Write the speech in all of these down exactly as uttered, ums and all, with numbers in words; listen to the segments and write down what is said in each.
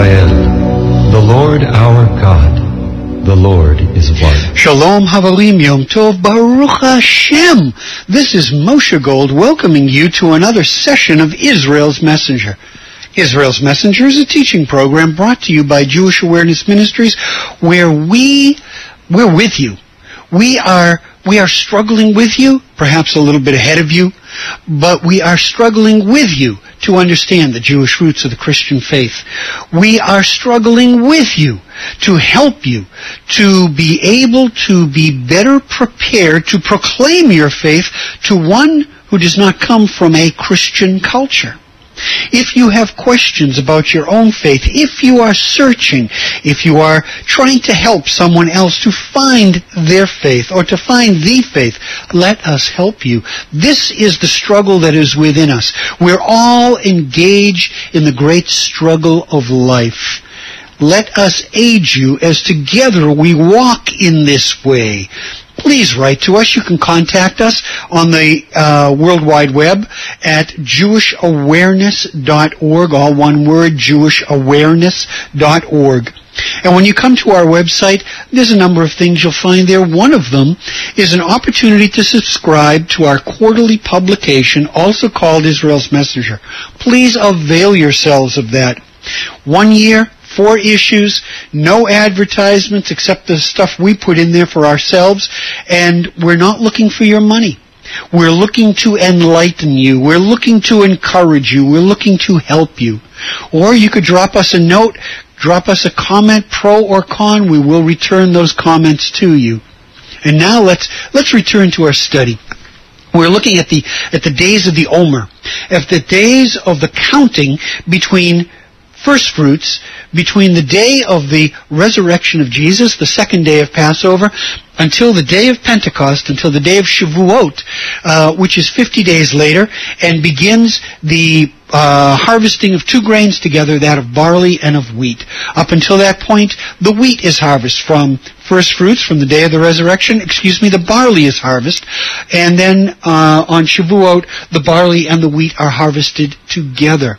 Israel, the Lord our God, the Lord is one. Shalom Havalim Yom Tov Baruch Hashem. This is Moshe Gold welcoming you to another session of Israel's Messenger. Israel's Messenger is a teaching program brought to you by Jewish Awareness Ministries, where we, we're with you. We are, we are struggling with you, perhaps a little bit ahead of you, but we are struggling with you to understand the Jewish roots of the Christian faith. We are struggling with you to help you to be able to be better prepared to proclaim your faith to one who does not come from a Christian culture. If you have questions about your own faith, if you are searching, if you are trying to help someone else to find their faith or to find the faith, let us help you. This is the struggle that is within us. We're all engaged in the great struggle of life. Let us aid you as together we walk in this way. Please write to us. You can contact us on the uh, World Wide Web at jewish awareness dot org, all one word, jewish awareness dot org. And when you come to our website, there's a number of things you'll find there. One of them is an opportunity to subscribe to our quarterly publication, also called Israel's Messenger. Please avail yourselves of that. One year, four issues, no advertisements except the stuff we put in there for ourselves, and we're not looking for your money. We're looking to enlighten you. We're looking to encourage you. We're looking to help you. Or you could drop us a note, drop us a comment, pro or con. We will return those comments to you. And now let's let's return to our study. We're looking at the at the days of the Omer, at the days of the counting between first fruits, between the day of the resurrection of Jesus, the second day of Passover, until the day of Pentecost, until the day of Shavuot, uh, which is fifty days later, and begins the uh, harvesting of two grains together, that of barley and of wheat. Up until that point, the wheat is harvest from first fruits, from the day of the resurrection, excuse me, the barley is harvest, and then uh, on Shavuot, the barley and the wheat are harvested together.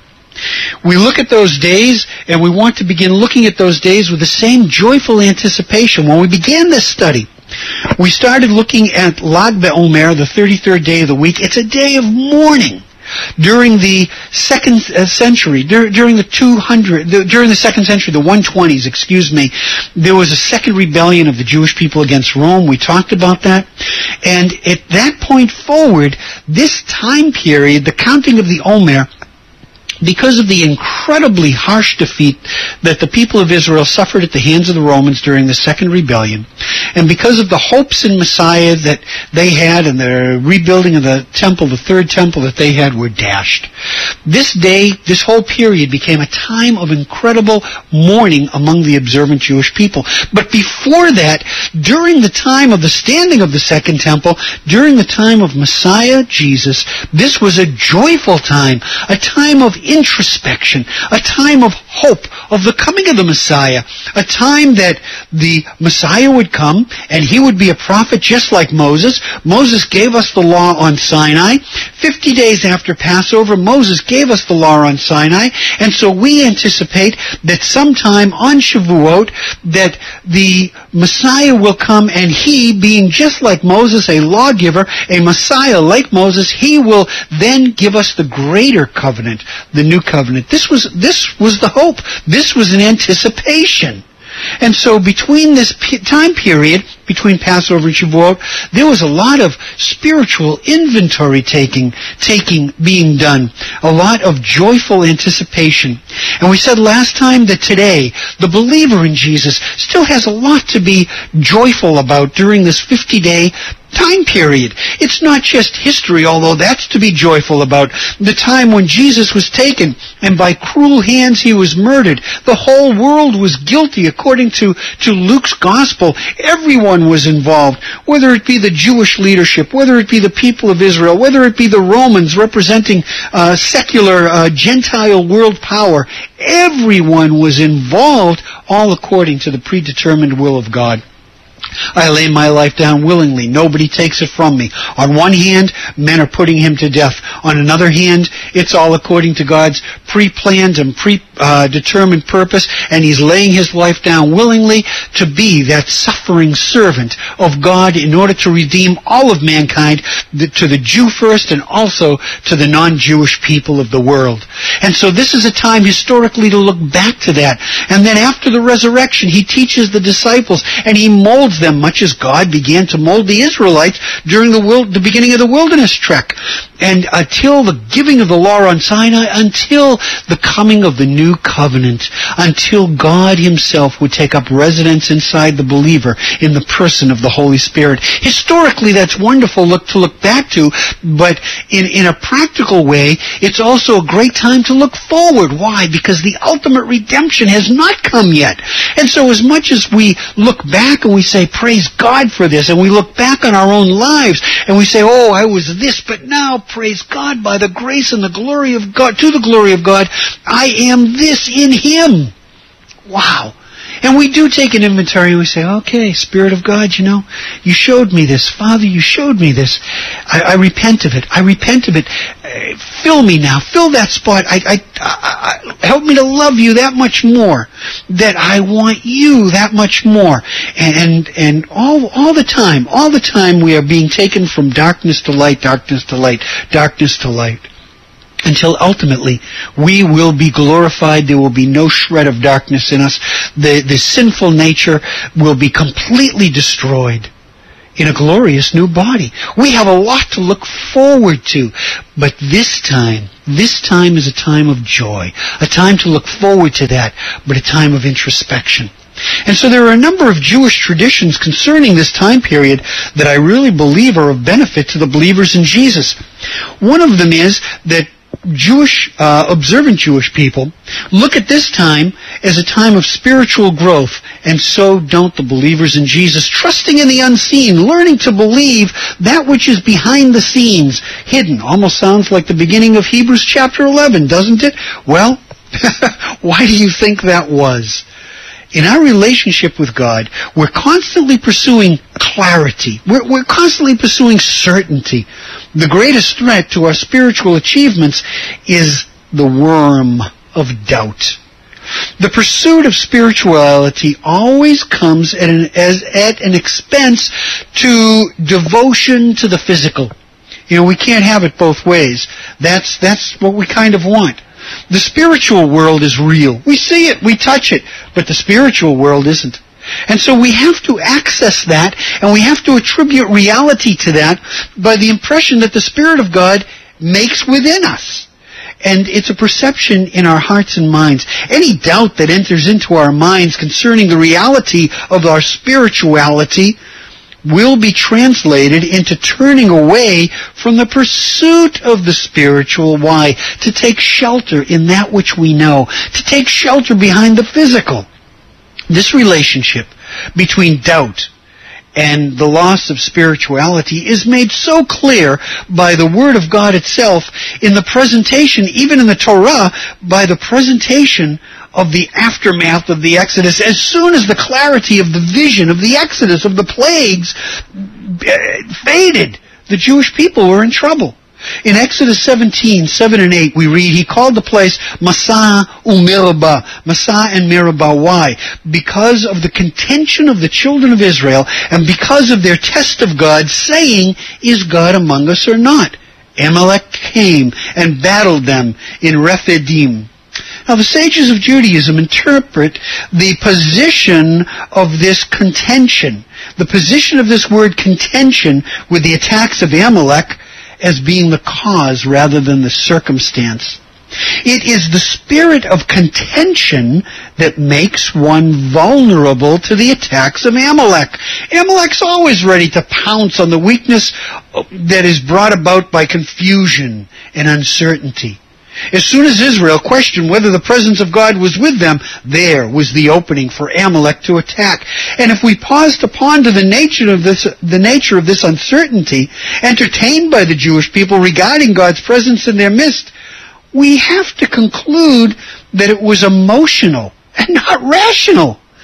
We look at those days, and we want to begin looking at those days with the same joyful anticipation. When we began this study, we started looking at Lag BaOmer, the thirty-third day of the week. It's a day of mourning. During the second century, during the two hundred, during the second century, the one twenties, excuse me, there was a second rebellion of the Jewish people against Rome. We talked about that. And at that point forward, this time period, the counting of the Omer, because of the incredibly harsh defeat that the people of Israel suffered at the hands of the Romans during the Second Rebellion, and because of the hopes in Messiah that they had and the rebuilding of the temple, the third temple that they had, were dashed. This day, this whole period became a time of incredible mourning among the observant Jewish people. But before that, during the time of the standing of the Second Temple, during the time of Messiah, Jesus, this was a joyful time, a time of introspection, a time of hope of the coming of the Messiah, a time that the Messiah would come and he would be a prophet just like Moses. Moses gave us the law on Sinai. Fifty days after Passover, Moses gave us the law on Sinai, and so we anticipate that sometime on Shavuot that the Messiah will come, and he, being just like Moses, a lawgiver, a Messiah like Moses, he will then give us the greater covenant, the new covenant. This was this was the hope. This was an anticipation. And so between this p- time period, between Passover and Shavuot, there was a lot of spiritual inventory taking, taking, being done. A lot of joyful anticipation. And we said last time that today, the believer in Jesus still has a lot to be joyful about during this fifty-day time period. It's not just history, although that's to be joyful about. The time when Jesus was taken and by cruel hands he was murdered. The whole world was guilty according to, to Luke's gospel. Everyone was involved, whether it be the Jewish leadership, whether it be the people of Israel, whether it be the Romans representing uh, secular uh, Gentile world power. Everyone was involved, all according to the predetermined will of God. I lay my life down willingly. Nobody takes it from me. On one hand, men are putting him to death. On another hand, it's all according to God's pre-planned and pre-determined purpose, and he's laying his life down willingly to be that suffering servant of God in order to redeem all of mankind, to the Jew first and also to the non-Jewish people of the world. And so this is a time historically to look back to that. And then after the resurrection, he teaches the disciples and he molds them, much as God began to mold the Israelites during the, wil- the beginning of the wilderness trek. And until the giving of the law on Sinai, until the coming of the new covenant, until God himself would take up residence inside the believer in the person of the Holy Spirit. Historically, that's wonderful look to look back to, but in, in a practical way, it's also a great time to look forward. Why? Because the ultimate redemption has not come yet. And so as much as we look back and we say, praise God for this, and we look back on our own lives and we say, oh, I was this, but now, praise God, by the grace and the glory of God, to the glory of God, I am this in him. Wow. And we do take an inventory and we say, okay, Spirit of God, you know, you showed me this. Father, you showed me this. I, I repent of it. I repent of it. Uh, fill me now. Fill that spot. I, I, I, I, help me to love you that much more. That I want you that much more. And, and all, all the time, all the time we are being taken from darkness to light, darkness to light, darkness to light. Until ultimately we will be glorified. There will be no shred of darkness in us. The, the sinful nature will be completely destroyed in a glorious new body. We have a lot to look forward to. But this time, this time is a time of joy. A time to look forward to that, but a time of introspection. And so there are a number of Jewish traditions concerning this time period that I really believe are of benefit to the believers in Jesus. One of them is that Jewish, uh, observant Jewish people look at this time as a time of spiritual growth, and so don't the believers in Jesus, trusting in the unseen, learning to believe that which is behind the scenes, hidden. Almost sounds like the beginning of Hebrews chapter eleven, doesn't it? Well, why do you think that was? In our relationship with God, we're constantly pursuing clarity. We're, we're constantly pursuing certainty. The greatest threat to our spiritual achievements is the worm of doubt. The pursuit of spirituality always comes at an, as, at an expense to devotion to the physical. You know, we can't have it both ways. That's, that's what we kind of want. The spiritual world is real. We see it, we touch it, but the spiritual world isn't. And so we have to access that, and we have to attribute reality to that by the impression that the Spirit of God makes within us. And it's a perception in our hearts and minds. Any doubt that enters into our minds concerning the reality of our spirituality will be translated into turning away from the pursuit of the spiritual. Why? To take shelter in that which we know. To take shelter behind the physical. This relationship between doubt and the loss of spirituality is made so clear by the Word of God itself in the presentation, even in the Torah, by the presentation of the aftermath of the Exodus. As soon as the clarity of the vision of the Exodus, of the plagues, faded, the Jewish people were in trouble. In Exodus seventeen, seven and eight, we read, he called the place Massah u'Meribah. Massah and Meribah. Why? Because of the contention of the children of Israel and because of their test of God, saying, is God among us or not? Amalek came and battled them in Rephidim. Now, the sages of Judaism interpret the position of this contention, the position of this word contention with the attacks of Amalek as being the cause rather than the circumstance. It is the spirit of contention that makes one vulnerable to the attacks of Amalek. Amalek's always ready to pounce on the weakness that is brought about by confusion and uncertainty. As soon as Israel questioned whether the presence of God was with them, there was the opening for Amalek to attack. And if we pause to ponder the nature of this, the nature of this uncertainty entertained by the Jewish people regarding God's presence in their midst, we have to conclude that it was emotional and not rational.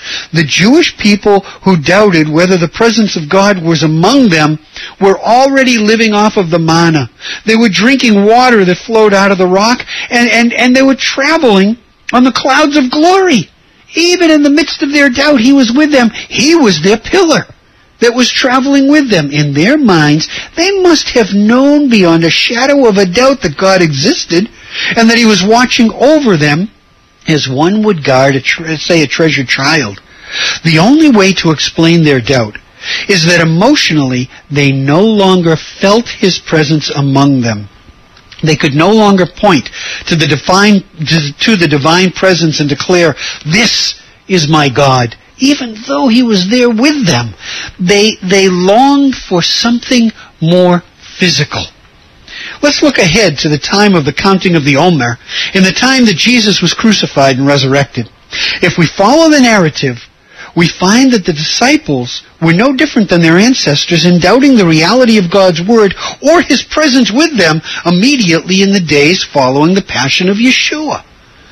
The Jewish people who doubted whether the presence of God was among them were already living off of the manna. They were drinking water that flowed out of the rock, and, and, and they were traveling on the clouds of glory. Even in the midst of their doubt, He was with them. He was their pillar that was traveling with them. In their minds, they must have known beyond a shadow of a doubt that God existed and that He was watching over them as one would guard, a tre- say, a treasured child. The only way to explain their doubt is that emotionally they no longer felt His presence among them. They could no longer point to the divine, to the divine presence and declare, "This is my God," even though He was there with them. They, they longed for something more physical. Let's look ahead to the time of the counting of the Omer, in the time that Jesus was crucified and resurrected. If we follow the narrative, we find that the disciples were no different than their ancestors in doubting the reality of God's Word or His presence with them immediately in the days following the Passion of Yeshua.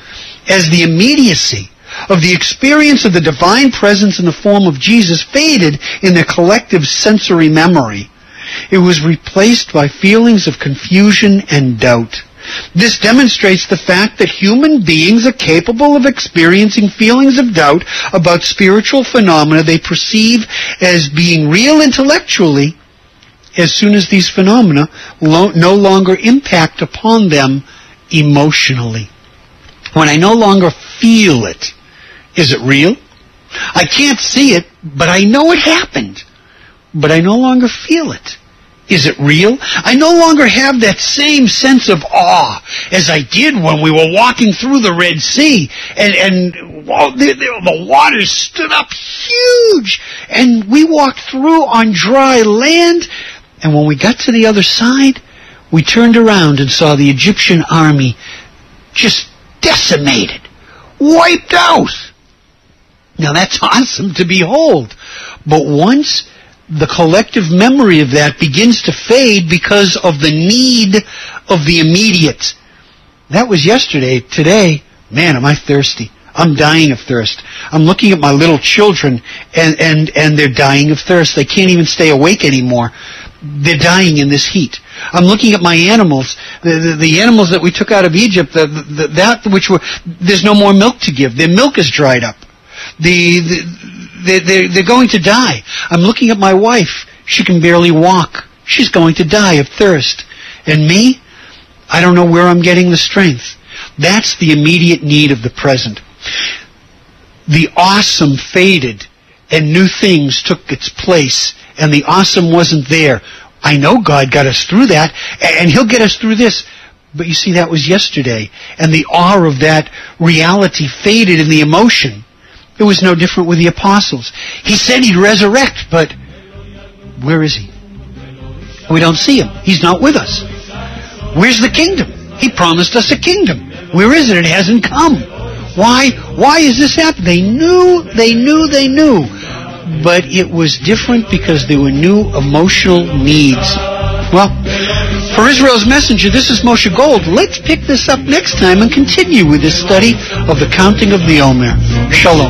As the immediacy of the experience of the divine presence in the form of Jesus faded in their collective sensory memory, it was replaced by feelings of confusion and doubt. This demonstrates the fact that human beings are capable of experiencing feelings of doubt about spiritual phenomena they perceive as being real intellectually as soon as these phenomena lo- no longer impact upon them emotionally. When I no longer feel it, is it real? I can't see it, but I know it happened. But I no longer feel it. Is it real? I no longer have that same sense of awe as I did when we were walking through the Red Sea, and, and well, the, the, the waters stood up huge, and we walked through on dry land, and when we got to the other side, we turned around and saw the Egyptian army just decimated, wiped out. Now that's awesome to behold, but once the collective memory of that begins to fade because of the need of the immediate. That was yesterday. Today, man, am I thirsty. I'm dying of thirst. I'm looking at my little children, and, and, and they're dying of thirst. They can't even stay awake anymore. They're dying in this heat. I'm looking at my animals, the, the, the animals that we took out of Egypt, the, the, that which were, there's no more milk to give. Their milk is dried up. The, the They're, they're, they're going to die. I'm looking at my wife. She can barely walk. She's going to die of thirst. And me? I don't know where I'm getting the strength. That's the immediate need of the present. The awesome faded, and new things took its place, and the awesome wasn't there. I know God got us through that, and He'll get us through this. But you see, that was yesterday, and the awe of that reality faded in the emotion. It was no different with the apostles. He said He'd resurrect, but where is He? We don't see Him. He's not with us. Where's the kingdom? He promised us a kingdom. Where is it? It hasn't come. Why? Why is this happening? They knew, they knew, they knew. But it was different because there were new emotional needs. Well, for Israel's Messenger, this is Moshe Gold. Let's pick this up next time and continue with this study of the counting of the Omer. Shalom.